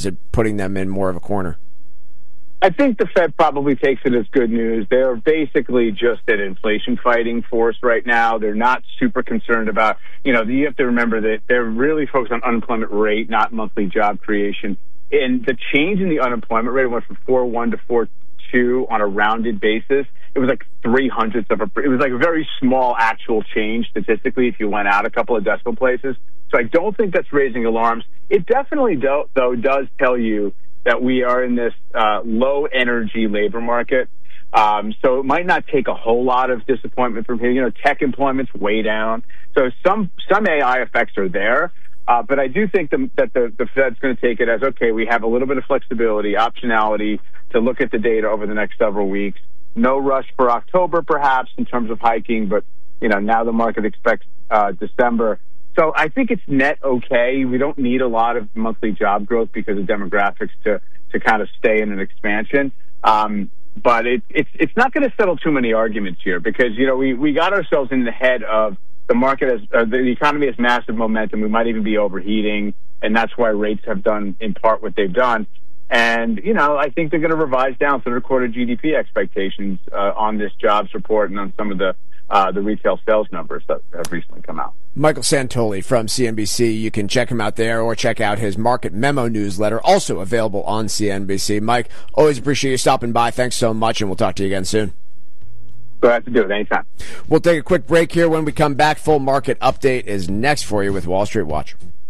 is it putting them in more of a corner? I think the Fed probably takes it as good news. They're basically just an inflation fighting force right now. They're not super concerned about, you have to remember that they're really focused on unemployment rate, not monthly job creation. And the change in the unemployment rate went from 4.1 to 4.2 on a rounded basis. It was like 0.03 of it was like a very small actual change statistically if you went out a couple of decimal places. So I don't think that's raising alarms. It definitely, though, does tell you that we are in this low-energy labor market. So it might not take a whole lot of disappointment from here. Tech employment's way down. So some AI effects are there. But I do think that the Fed's going to take it as, okay, we have a little bit of flexibility, optionality to look at the data over the next several weeks. No rush for October, perhaps, in terms of hiking. But, now the market expects December. So I think it's net okay. We don't need a lot of monthly job growth because of demographics to kind of stay in an expansion. But it's not going to settle too many arguments here because, we got ourselves in the head of the market the economy has massive momentum. We might even be overheating, and that's why rates have done in part what they've done. And, I think they're going to revise down third quarter GDP expectations on this jobs report and on some of the retail sales numbers that have recently come out. Michael Santoli from CNBC. You can check him out there or check out his Market Memo newsletter, also available on CNBC. Mike, always appreciate you stopping by. Thanks so much, and we'll talk to you again soon. Glad to do it anytime. We'll take a quick break here. When we come back, full market update is next for you with Wall Street Watch.